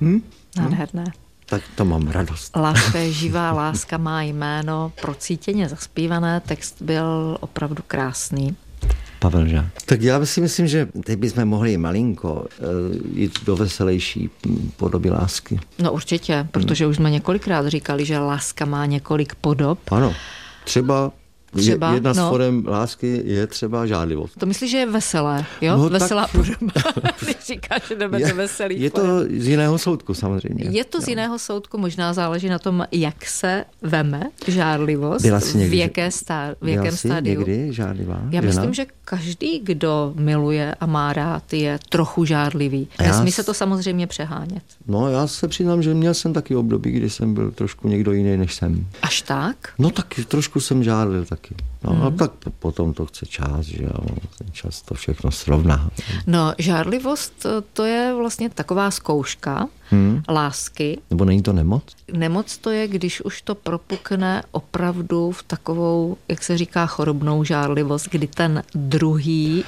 Nádherné. Tak to mám radost. Láska je živá, láska má jméno, procítěně zaspívané, text byl opravdu krásný. Pavel Žák. Tak já si myslím, že teď bychom mohli malinko jít do veselější podoby lásky. No určitě, protože už jsme několikrát říkali, že láska má několik podob. Ano, třeba jedna z forem lásky je třeba žádlivost. To myslíš, že je veselé, jo? No, veselá podoba. Když říkáš, že jdeme do veselých je forem. to z jiného soudku samozřejmě. Je to z jiného soudku, možná záleží na tom, jak se veme žárlivost, v jakém stádiu. Někdy žárlivá Já žena? myslím, že každý, kdo miluje a má rád, je trochu žárlivý. Nesmí se to samozřejmě přehánět. No, já se přiznám, že měl jsem taky období, kdy jsem byl trošku někdo jiný, než jsem. Až tak? No tak trošku jsem žárlil taky. No a tak potom to chce čas, že jo, ten čas to všechno srovná. No, žárlivost, to je vlastně taková zkouška lásky. Nebo není to nemoc? Nemoc to je, když už to propukne opravdu v takovou, jak se říká, chorobnou žárlivost, kdy ten druhý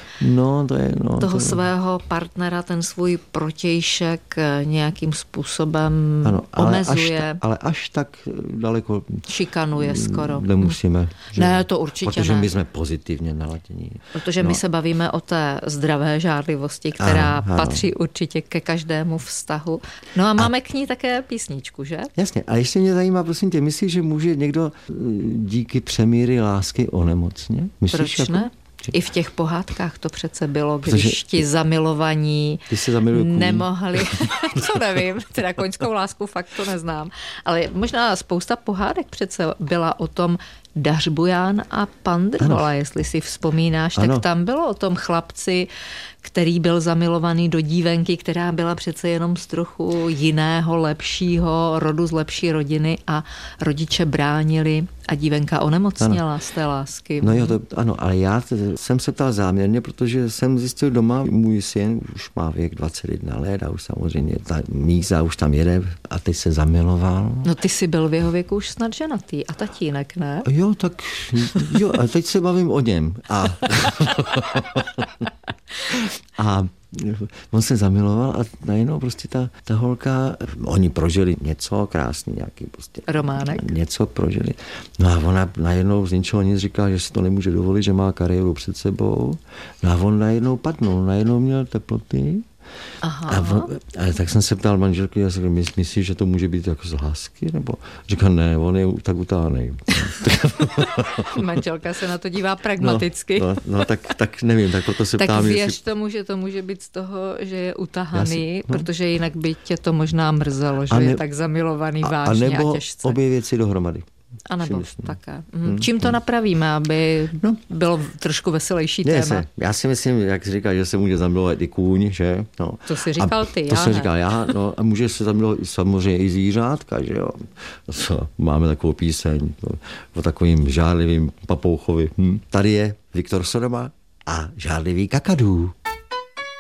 toho svého partnera, ten svůj protějšek nějakým způsobem omezuje. Ale až tak daleko šikanuje skoro. Nemusíme. Ne, to určitě protože my jsme pozitivně naladění. Protože my se bavíme o té zdravé žárlivosti, která patří určitě ke každému vztahu. No a máme k ní také písničku, že? Jasně. A ještě mě zajímá, prosím tě, myslíš, že může někdo díky přemíry lásky onemocně? Myslíš, proč ne? I v těch pohádkách to přece bylo, když ti zamilovaní nemohli, to nevím, teda koňskou lásku fakt to neznám, ale možná spousta pohádek přece byla o tom Dařbuján a Pandrhola, jestli si vzpomínáš, tak tam bylo o tom chlapci, který byl zamilovaný do dívenky, která byla přece jenom z trochu jiného, lepšího rodu, z lepší rodiny a rodiče bránili a dívenka onemocněla z té lásky. No jo, ale já jsem se ptal záměrně, protože jsem zjistil doma, můj syn už má věk 21 let a už samozřejmě ta míza už tam jede a teď se zamiloval. No ty jsi byl v jeho věku už snad ženatý a tatínek, ne? Jo, a teď se bavím o něm. A on se zamiloval a najednou prostě ta holka, oni prožili něco krásný, nějaký prostě románek. Něco prožili. No a ona najednou z ničeho nic říká, že si to nemůže dovolit, že má kariéru před sebou. No a on najednou padnul, najednou měl teploty. A tak jsem se ptal manželky, já jsem myslíš, že to může být jako z lásky? Nebo říká, ne, on je tak utáhnej. Manželka se na to dívá pragmaticky. No tak nevím, tak proto se ptám. Tak věř tomu, že to může být z toho, že je utahaný, protože jinak by tě to možná mrzelo, že je tak zamilovaný vážně a těžce. A nebo obě věci dohromady. A nebo také. Čím to napravíme, aby bylo trošku veselější téma? Já si myslím, jak jsi říkal, že se může zamilovat i kůň, že? No. To jsi říkal ty, to jsem říkal já, a může se zamilovat samozřejmě i zvířátka, že jo? Máme takovou píseň o takovým žárlivým papouchovi. Tady je Viktor Sodoma a žárlivý kakadů.